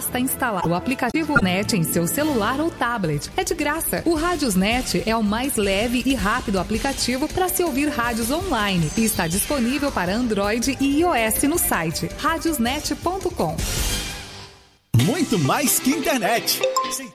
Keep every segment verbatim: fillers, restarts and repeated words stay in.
basta instalar o aplicativo Net em seu celular ou tablet. É de graça. O Radiosnet é o mais leve e rápido aplicativo para se ouvir rádios online e está disponível para Android e iOS no site radiosnet ponto com. Muito mais que internet. Sim.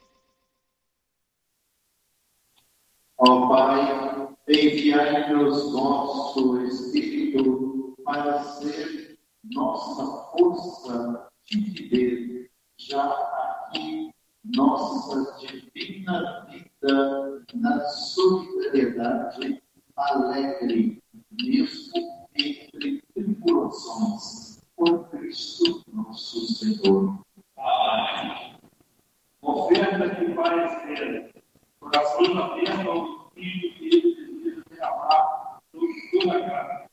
Ó Pai, enviai-nos nosso Espírito para ser nossa força de viver já aqui nossa divina vida na solidariedade alegre, mesmo entre tribulações, por Cristo nosso Senhor. Amém. Oferta que vai ser corações abertos ao Filho que ele deseja derramar sobre toda a casa.